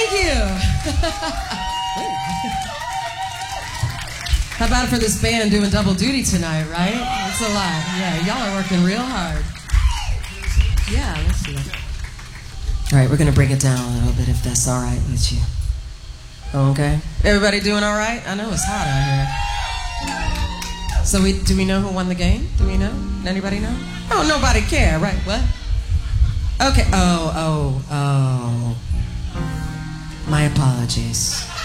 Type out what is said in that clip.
Thank you. How about for this band doing double duty tonight, right? It's a lot. Yeah, y'all are working real hard. Yeah, let's do that. All right, we're going to bring it down a little bit if that's all right with you. Okay. Everybody doing all right? I know it's hot out here. So do we know who won the game? Do we know? Anybody know? Oh, nobody care, right? What? Okay. Oh. My apologies.